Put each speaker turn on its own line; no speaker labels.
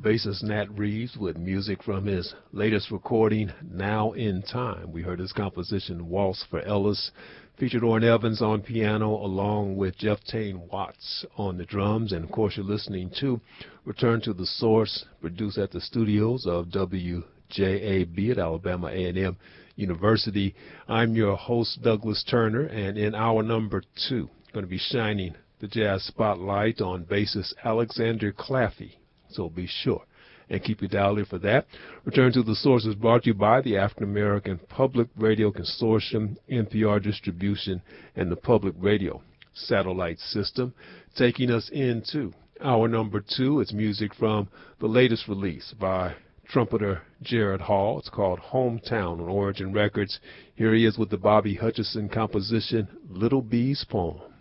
bassist Nat Reeves with music from his latest recording, Now in Time. We heard his composition, Waltz for Ellis, featured Orrin Evans on piano along with Jeff Tane Watts on the drums. And, of course, you're listening to Return to the Source, produced at the studios of WJAB at Alabama A&M University. I'm your host, Douglas Turner, and in hour number 2, going to be shining the jazz spotlight on bassist Alexander Claffey. So be sure and keep your dial in for that. Return to the Source is brought to you by the African American Public Radio Consortium, NPR Distribution, and the Public Radio Satellite System. Taking us into hour number 2, it's music from the latest release by trumpeter Jared Hall. It's called Hometown on Origin Records. Here he is with the Bobby Hutcherson composition, Little Bee's Poem.